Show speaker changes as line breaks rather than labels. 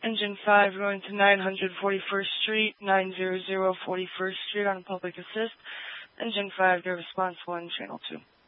Engine 5 going to 941st Street, 900 41st Street on public assist. Engine 5, give response 1, channel 2.